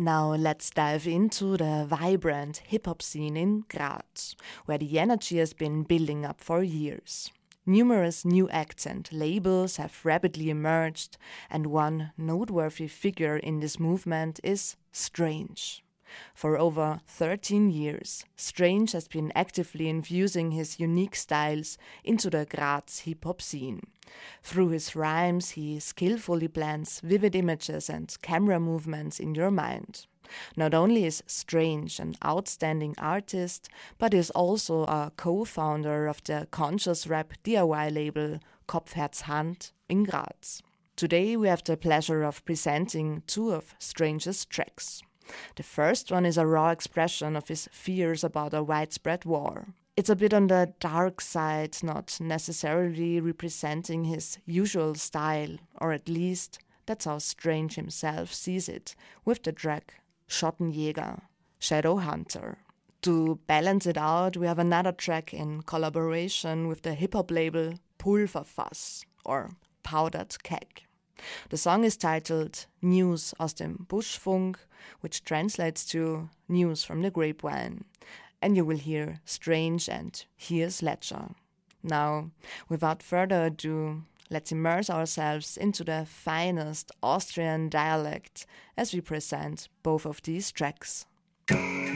Now let's dive into the vibrant hip-hop scene in Graz, where the energy has been building up for years. Numerous new acts and labels have rapidly emerged, and one noteworthy figure in this movement is Strange. For over 13 years, Strange has been actively infusing his unique styles into the Graz hip-hop scene. Through his rhymes, he skillfully blends vivid images and camera movements in your mind. Not only is Strange an outstanding artist, but is also a co-founder of the conscious rap DIY label Kopf, Herz, Hand in Graz. Today we have the pleasure of presenting two of Strange's tracks. The first one is a raw expression of his fears about a widespread war. It's a bit on the dark side, not necessarily representing his usual style, or at least that's how Strange himself sees it, with the track Schottenjäger, Shadow Hunter. To balance it out, we have another track in collaboration with the hip-hop label Pulverfass, or Powdered Keg. The song is titled News aus dem Buschfunk, which translates to News from the Grapevine. And you will hear Strange and Here's Ledger. Now, without further ado, let's immerse ourselves into the finest Austrian dialect as we present both of these tracks.